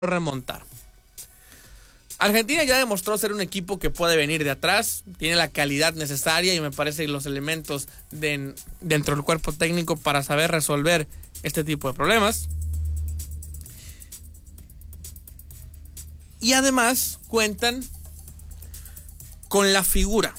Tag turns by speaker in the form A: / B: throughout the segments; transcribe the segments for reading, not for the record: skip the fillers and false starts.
A: remontar. Argentina ya demostró ser un equipo que puede venir de atrás, tiene la calidad necesaria y me parece los elementos dentro del cuerpo técnico para saber resolver este tipo de problemas. Y además cuentan con la figura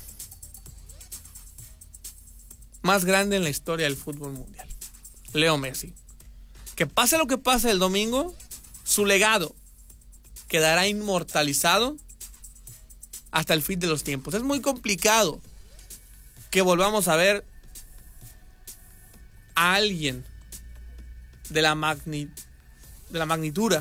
A: más grande en la historia del fútbol mundial, Leo Messi. Que pase lo que pase el domingo, su legado quedará inmortalizado hasta el fin de los tiempos. Es muy complicado que volvamos a ver a alguien de la magnitud,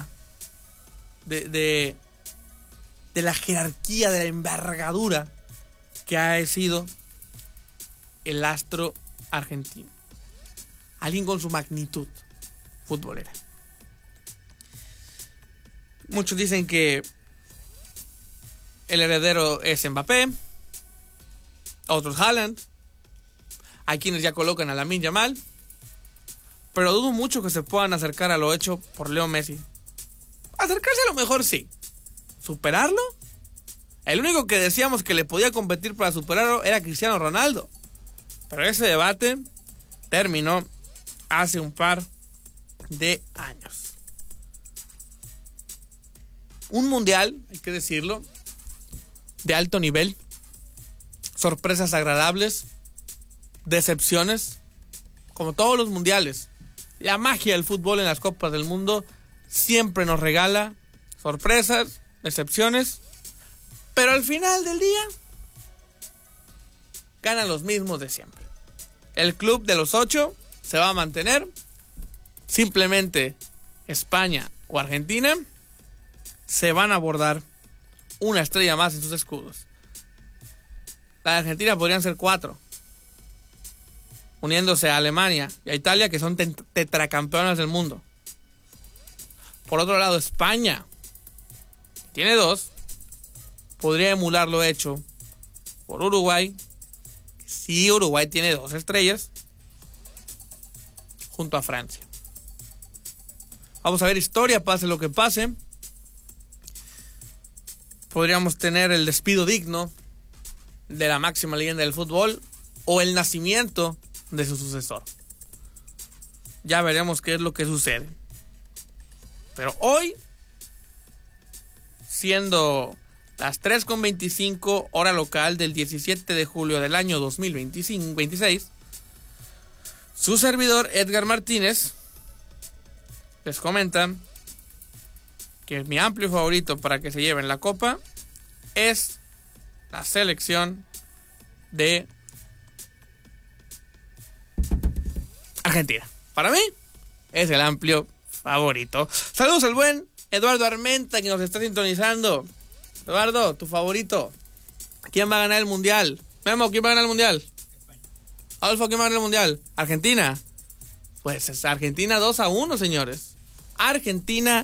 A: de la jerarquía, de la envergadura que ha sido el astro argentino. Alguien con su magnitud futbolera. Muchos dicen que el heredero es Mbappé, otros Haaland, hay quienes ya colocan a Lamine Yamal, pero dudo mucho que se puedan acercar a lo hecho por Leo Messi. Acercarse a lo mejor sí. ¿Superarlo? El único que decíamos que le podía competir para superarlo era Cristiano Ronaldo. Pero ese debate terminó hace un par de años. Un mundial, hay que decirlo, de alto nivel, sorpresas agradables, decepciones, como todos los mundiales. La magia del fútbol en las Copas del Mundo siempre nos regala sorpresas, decepciones, pero al final del día ganan los mismos de siempre. El club de los 8 se va a mantener, simplemente España o Argentina se van a abordar una estrella más en sus escudos. La de Argentina podrían ser 4, uniéndose a Alemania y a Italia, que son tetracampeonas del mundo. Por otro lado, España tiene 2, podría emular lo hecho por Uruguay. Sí, Uruguay tiene 2 estrellas, junto a Francia. Vamos a ver historia, pase lo que pase. Podríamos tener el despido digno de la máxima leyenda del fútbol o el nacimiento de su sucesor. Ya veremos qué es lo que sucede. Pero hoy, siendo las 3:25 hora local del 17 de julio del año 2026, su servidor Edgar Martínez les comenta que mi amplio favorito para que se lleven la copa es la selección de Argentina. Para mí es el amplio favorito. Saludos al buen Eduardo Armenta, que nos está sintonizando. Eduardo, tu favorito. ¿Quién va a ganar el mundial? Memo, ¿quién va a ganar el mundial? España. Adolfo, ¿quién va a ganar el mundial? Argentina. Pues es Argentina 2-1, señores. Argentina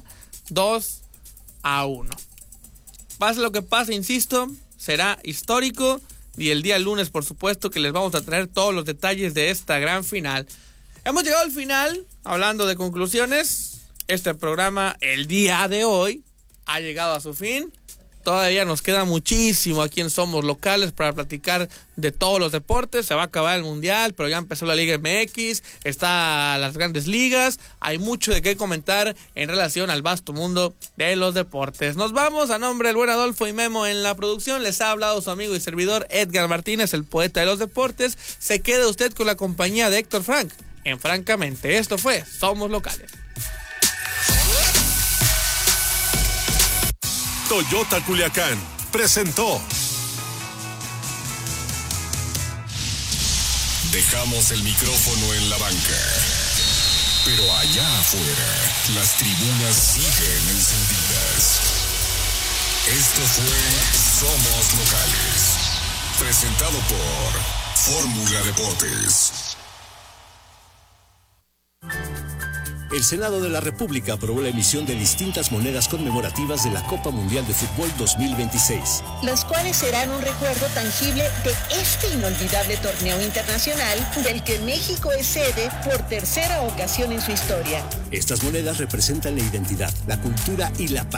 A: 2-1. Pase lo que pase, insisto, será histórico. Y el día lunes, por supuesto, que les vamos a traer todos los detalles de esta gran final. Hemos llegado al final, hablando de conclusiones. Este programa, el día de hoy, ha llegado a su fin. Todavía nos queda muchísimo aquí en Somos Locales para platicar de todos los deportes. Se va a acabar el Mundial, pero ya empezó la Liga MX, está las grandes ligas. Hay mucho de qué comentar en relación al vasto mundo de los deportes. Nos vamos, a nombre del buen Adolfo y Memo en la producción. Les ha hablado su amigo y servidor Edgar Martínez, el poeta de los deportes. Se queda usted con la compañía de Héctor Frank en Francamente. Esto fue Somos Locales.
B: Toyota Culiacán presentó. Dejamos el micrófono en la banca, pero allá afuera las tribunas siguen encendidas. Esto fue Somos Locales, presentado por Fórmula Deportes.
C: El Senado de la República aprobó la emisión de distintas monedas conmemorativas de la Copa Mundial de Fútbol 2026.
D: Las cuales serán un recuerdo tangible de este inolvidable torneo internacional del que México es sede por tercera ocasión en su historia.
C: Estas monedas representan la identidad, la cultura y la